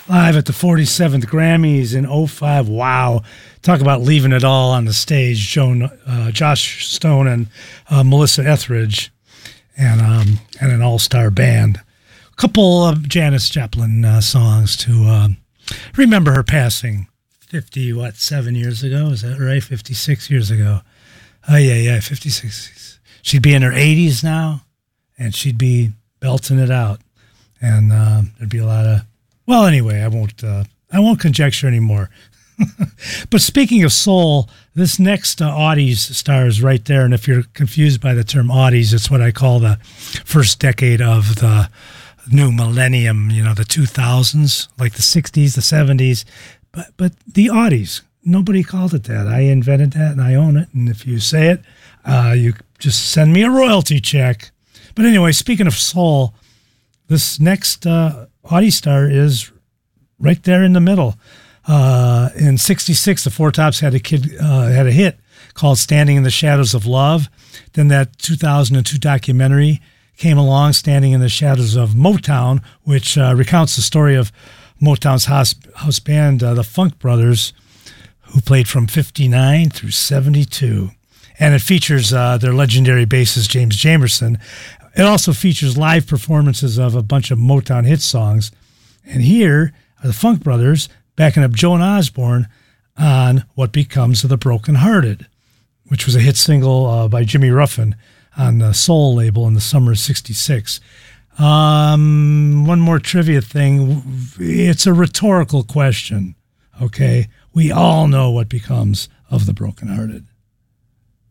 live at the 47th Grammys in '05. Wow. Talk about leaving it all on the stage. Josh Stone and Melissa Etheridge and an all-star band. A couple of Janis Joplin songs to remember her passing 7 years ago? Is that right? 56 years ago. Oh, yeah, 56. She'd be in her 80s now, and she'd be belting it out. And there'd be a lot of... Well, anyway, I won't conjecture anymore. But speaking of soul, this next Audi's star is right there. And if you're confused by the term Audi's, it's what I call the first decade of the new millennium, the 2000s, like the 60s, the 70s. But the Audi's, nobody called it that. I invented that and I own it. And if you say it, you just send me a royalty check. But anyway, speaking of soul, this next Audi star is right there in the middle. In '66, the Four Tops had a hit called "Standing in the Shadows of Love." Then that 2002 documentary came along, "Standing in the Shadows of Motown," which recounts the story of Motown's house band, the Funk Brothers, who played from '59 through '72. And it features their legendary bassist, James Jamerson. It also features live performances of a bunch of Motown hit songs. And here are the Funk Brothers backing up Joan Osborne on What Becomes of the Broken Hearted, which was a hit single by Jimmy Ruffin on the Soul label in the summer of '66. One more trivia thing. It's a rhetorical question, okay? We all know what becomes of the brokenhearted.